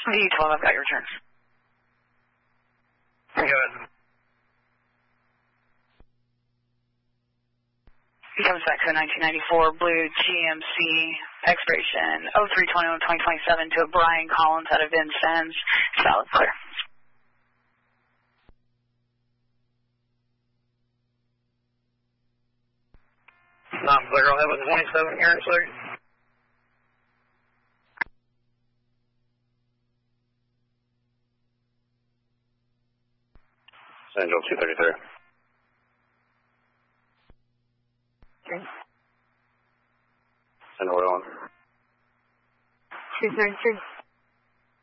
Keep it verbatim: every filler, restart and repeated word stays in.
V twelve, I've got your returns. Go ahead. He comes back to a nineteen ninety-four blue G M C expiration oh three twenty-one twenty twenty-seven to a Brian Collins out of Vincennes. Solid clear. Not clear. I'll have a twenty-seven here in a second. Central two thirty-three. Okay. Central one. two thirty-three.